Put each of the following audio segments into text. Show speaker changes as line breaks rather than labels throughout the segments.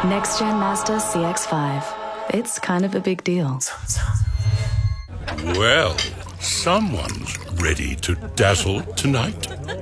Next Gen Mazda CX-5. It's kind of a big deal.
Well, someone's ready to dazzle tonight.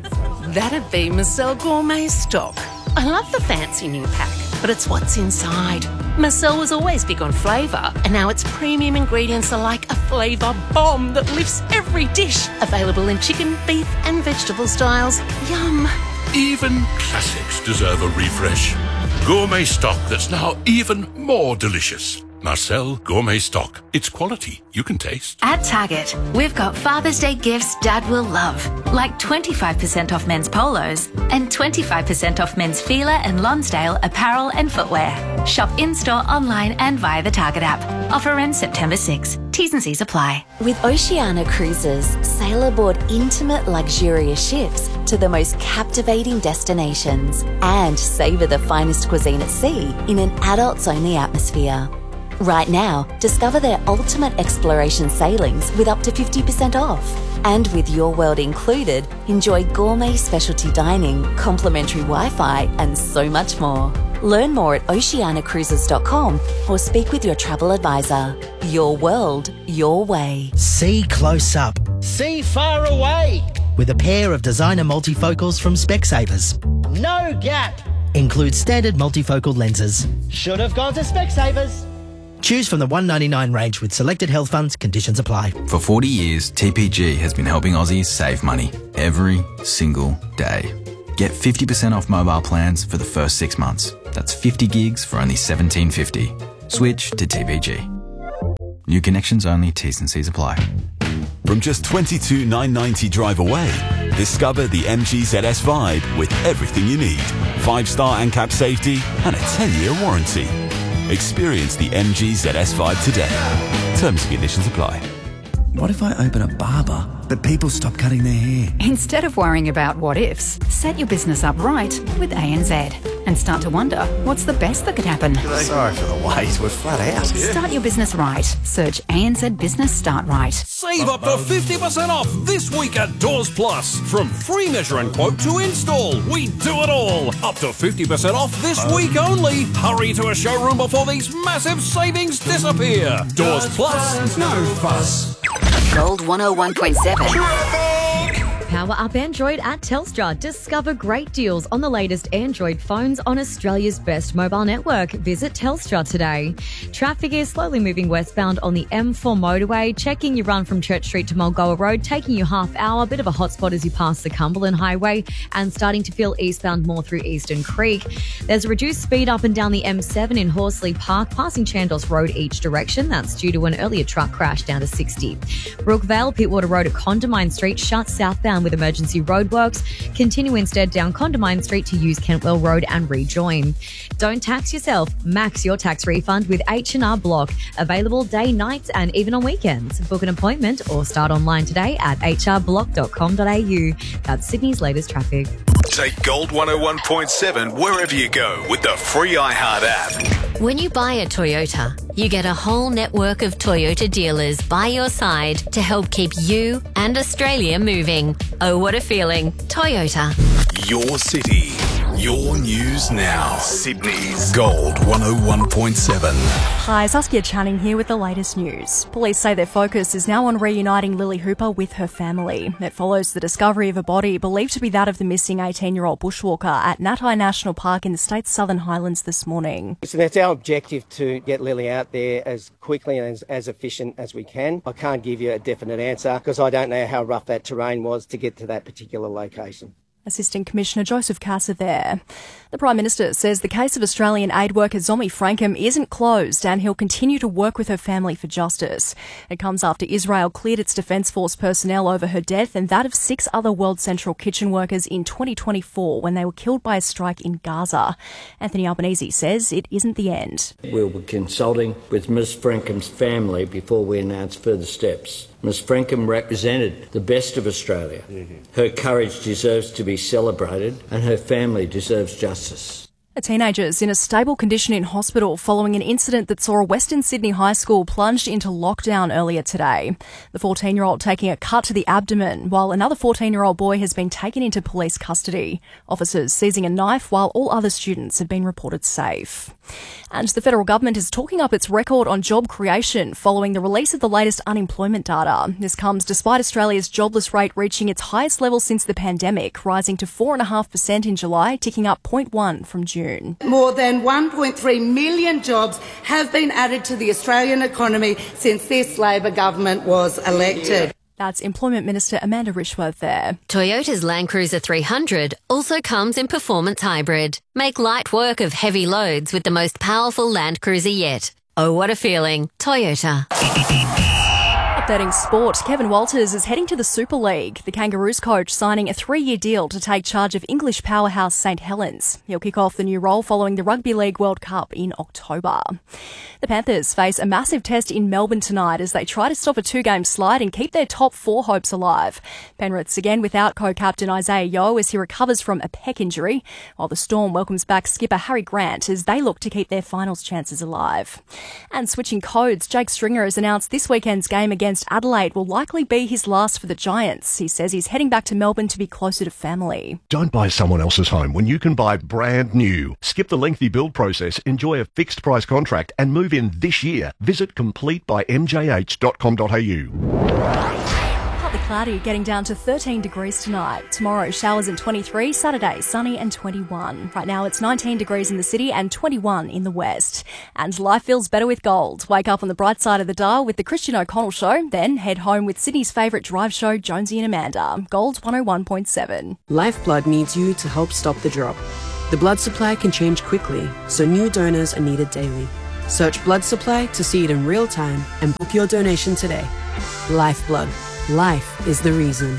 That'd be Marcel Gourmet Stock. I love the fancy new pack, but it's what's inside. Marcel was always big on flavour, and now its premium ingredients are like a flavour bomb that lifts every dish. Available in chicken, beef and vegetable styles. Yum.
Even classics deserve a refresh. Gourmet stock that's now even more delicious. Marcel Gourmet Stock. It's quality you can taste.
At Target, we've got Father's Day gifts Dad will love, like 25% off men's polos and 25% off men's Fila and Lonsdale apparel and footwear. Shop in-store, online and via the Target app. Offer ends September 6. T's and C's apply.
With Oceania Cruises, sail aboard intimate, luxurious ships to the most captivating destinations and savour the finest cuisine at sea in an adults-only atmosphere. Right now, discover their ultimate exploration sailings with up to 50% off. And with Your World included, enjoy gourmet specialty dining, complimentary Wi-Fi and so much more. Learn more at oceanacruises.com or speak with your travel advisor. Your world, your way.
See close up.
See far away.
With a pair of designer multifocals from Specsavers.
No gap.
Includes standard multifocal lenses.
Should have gone to Specsavers.
Choose from the $199 range with selected health funds. Conditions apply.
For 40 years, TPG has been helping Aussies save money every single day. Get 50% off mobile plans for the first 6 months. That's 50 gigs for only $17.50. Switch to TPG. New connections only. T's and C's apply.
From just $22,990 drive away, discover the MG ZS Vibe with everything you need. 5-star ANCAP safety and a 10-year warranty. Experience the MG ZS Vibe today. Terms and conditions apply.
What if I open a barber, but people stop cutting their hair?
Instead of worrying about what ifs, set your business up right with ANZ and start to wonder, what's the best that could happen?
Sorry for the wait, we're flat out.
Start your business right. Search ANZ Business Start Right.
Save up to 50% off this week at Doors Plus. From free measure and quote to install, we do it all. Up to 50% off this week only. Hurry to a showroom before these massive savings disappear. Doors Plus, no fuss.
Gold 101.7.
Power up Android at Telstra. Discover great deals on the latest Android phones on Australia's best mobile network. Visit Telstra today. Traffic is slowly moving westbound on the M4 motorway, checking your run from Church Street to Mulgoa Road, taking you half hour, bit of a hotspot as you pass the Cumberland Highway, and starting to feel eastbound more through Eastern Creek. There's a reduced speed up and down the M7 in Horsley Park, passing Chandos Road each direction. That's due to an earlier truck crash down to 60. Brookvale, Pittwater Road at Condamine Street shut southbound with emergency roadworks. Continue instead down Condamine Street to use Kentwell Road and rejoin. Don't tax yourself. Max your tax refund with H&R Block. Available day, nights and even on weekends. Book an appointment or start online today at hrblock.com.au. That's Sydney's latest traffic.
Take Gold 101.7 wherever you go with the free iHeart app.
When you buy a Toyota, you get a whole network of Toyota dealers by your side to help keep you and Australia moving. Oh, what a feeling. Toyota.
Your city. Your news now. Sydney's Gold 101.7.
Hi, Saskia Channing here with the latest news. Police say their focus is now on reuniting Lily Hooper with her family. It follows the discovery of a body believed to be that of the missing 18-year-old bushwalker at Natai National Park in the state's Southern Highlands this morning.
So that's our objective, to get Lily out there as quickly and as efficient as we can. I can't give you a definite answer because I don't know how rough that terrain was to get to that particular location.
Assistant Commissioner Joseph Casa there. The Prime Minister says the case of Australian aid worker Zomi Frankham isn't closed and he'll continue to work with her family for justice. It comes after Israel cleared its Defence Force personnel over her death and that of 6 other World Central Kitchen workers in 2024 when they were killed by a strike in Gaza. Anthony Albanese says it isn't the end.
We'll be consulting with Ms Frankham's family before we announce further steps. Ms Frankham represented the best of Australia. Her courage deserves to be celebrated and her family deserves justice.
A teenager's in a stable condition in hospital following an incident that saw a Western Sydney high school plunged into lockdown earlier today. The 14-year-old taking a cut to the abdomen, while another 14-year-old boy has been taken into police custody. Officers seizing a knife while all other students had been reported safe. And the federal government is talking up its record on job creation following the release of the latest unemployment data. This comes despite Australia's jobless rate reaching its highest level since the pandemic, rising to 4.5% in July, ticking up 0.1 from June.
More than 1.3 million jobs have been added to the Australian economy since this Labor government was elected.
That's Employment Minister Amanda Rishworth there.
Toyota's Land Cruiser 300 also comes in performance hybrid. Make light work of heavy loads with the most powerful Land Cruiser yet. Oh, what a feeling. Toyota.
Updating sport, Kevin Walters is heading to the Super League. The Kangaroos coach signing a 3-year deal to take charge of English powerhouse St Helens. He'll kick off the new role following the Rugby League World Cup in October. The Panthers face a massive test in Melbourne tonight as they try to stop a 2-game slide and keep their top 4 hopes alive. Penrith's again without co-captain Isaiah Yeo as he recovers from a pec injury, while the Storm welcomes back skipper Harry Grant as they look to keep their finals chances alive. And switching codes, Jake Stringer has announced this weekend's game against Adelaide will likely be his last for the Giants. He says he's heading back to Melbourne to be closer to family.
Don't buy someone else's home when you can buy brand new. Skip the lengthy build process, enjoy a fixed price contract and move in this year. Visit completebymjh.com.au.
Partly cloudy, getting down to 13 degrees tonight. Tomorrow, showers and 23. Saturday, sunny and 21. Right now, it's 19 degrees in the city and 21 in the west. And life feels better with gold. Wake up on the bright side of the dial with the Christian O'Connell Show. Then head home with Sydney's favourite drive show, Jonesy and Amanda. Gold 101.7.
Lifeblood needs you to help stop the drop. The blood supply can change quickly, so new donors are needed daily. Search blood supply to see it in real time and book your donation today. Lifeblood. Life is the reason.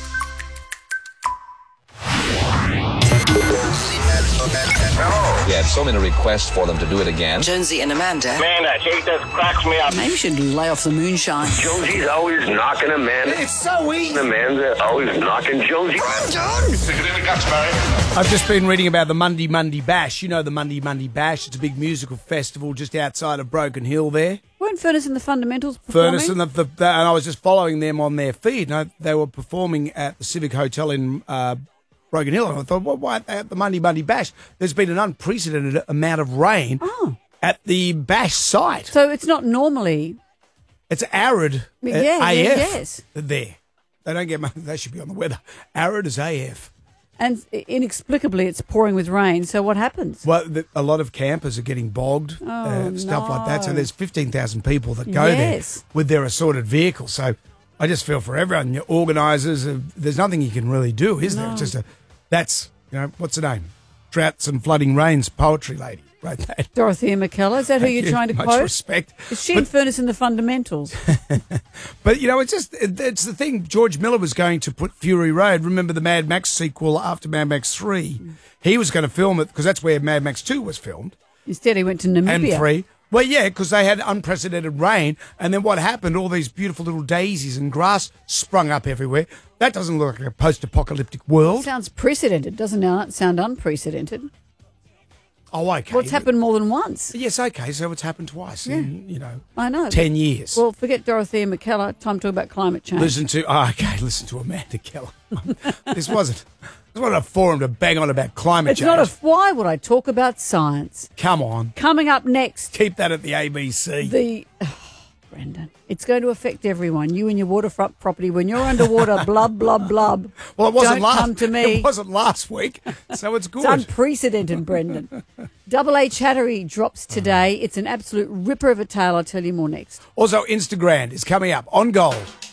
We had so many requests for them to do it again.
Jonesy and Amanda.
Man, she just cracks me up.
Maybe you should lay off the moonshine.
Jonesy's always knocking Amanda.
It's so easy.
Amanda always knocking Jonesy.
I'm done.
Stick it in the guts, Barry.
I've just been reading about the Monday Bash. You know the Monday Bash. It's a big musical festival just outside of Broken Hill there.
Weren't Furness and the Fundamentals performing?
Furness and and I was just following them on their feed. And they were performing at the Civic Hotel in Broken Hill. And I thought, well, why aren't they at the Monday Bash? There's been an unprecedented amount of rain at the Bash site.
So it's not normally...
It's arid AF
yes.
there. They don't get much. They should be on the weather. Arid as AF.
And inexplicably, it's pouring with rain. So what happens?
Well, a lot of campers are getting bogged, stuff like that. So there's 15,000 people that go there with their assorted vehicles. So I just feel for everyone. Your organisers, there's nothing you can really do, is there? It's just that's, what's her name? Droughts and Flooding Rains poetry lady. Right,
Dorothea McKellar, is that who you're trying to quote?
Much respect.
Is she in Furness and the Fundamentals?
But, it's the thing. George Miller was going to put Fury Road. Remember the Mad Max sequel after Mad Max 3? He was going to film it because that's where Mad Max 2 was filmed.
Instead, he went to Namibia.
And 3. Well, yeah, because they had unprecedented rain. And then what happened? All these beautiful little daisies and grass sprung up everywhere. That doesn't look like a post-apocalyptic world.
It sounds precedented. Doesn't it sound unprecedented?
Oh, okay.
Well, it's happened more than once.
Yes, okay, so it's happened twice in,
I know.
10 years.
Well, forget Dorothea McKellar. Time to talk about climate change.
Listen to Amanda Keller. This wasn't a forum to bang on about climate change.
It's not why would I talk about science?
Come on.
Coming up next.
Keep that at the ABC.
Brendan, it's going to affect everyone. You and your waterfront property. When you're underwater, blub, blub, blub.
Well, it wasn't
Don't come to me.
It wasn't last week, so it's good.
It's unprecedented, Brendan. Double A Chattery drops today. It's an absolute ripper of a tale. I'll tell you more next.
Also, Instagram is coming up on Gold.